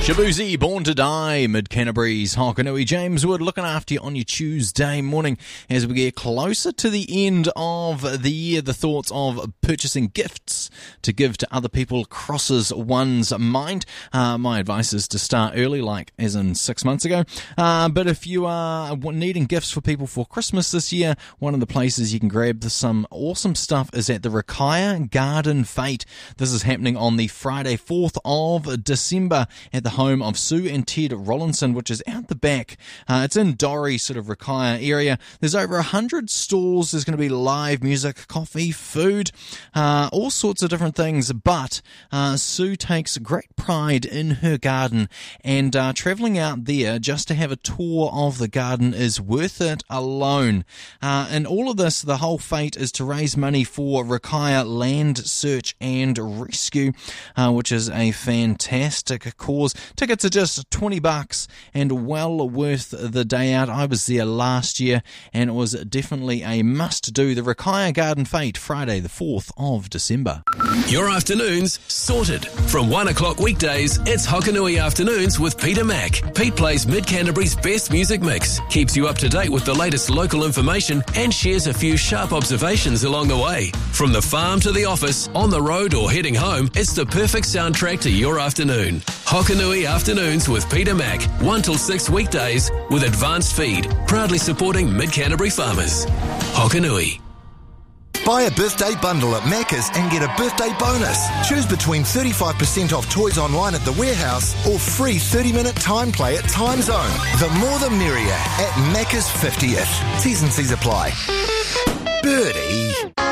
Shabuzi, Born to Die, Mid Canterbury's Hokanui. James Wood looking after you on your Tuesday morning as we get closer to the end of the year. The thoughts of purchasing gifts to give to other people crosses one's mind. My advice is to start early, like as in 6 months ago. But if you are needing gifts for people for Christmas this year, one of the places you can grab some awesome stuff is at the Rakaia Garden Fete. This is happening on the Friday, 4th of December at the home of Sue and Ted Rollinson, which is out the back. It's in Dorrie, sort of Rakaia area. There's over 100 stalls. There's going to be live music, coffee, food, all sorts of different things. But Sue takes great pride in her garden, and travelling out there just to have a tour of the garden is worth it alone. And all of this, the whole fete, is to raise money for Rakaia Land Search and Rescue, which is a fantastic cause. Tickets are just $20 and well worth the day out. I was there last year and it was definitely a must-do. The Rakaia Garden Fete, Friday the 4th of December. Your afternoons sorted. From 1 o'clock weekdays, it's Hokanui Afternoons with Peter Mack. Pete plays Mid-Canterbury's best music mix, keeps you up to date with the latest local information and shares a few sharp observations along the way. From the farm to the office, on the road or heading home, it's the perfect soundtrack to your afternoon. Hokanui Afternoons with Peter Mack, 1 till 6 weekdays with Advanced Feed, proudly supporting Mid-Canterbury farmers. Hokanui. Buy a birthday bundle at Macca's and get a birthday bonus. Choose between 35% off toys online at the warehouse or free 30-minute time play at Time Zone. The more the merrier at Macca's 50th. T's and C's apply. Birdie.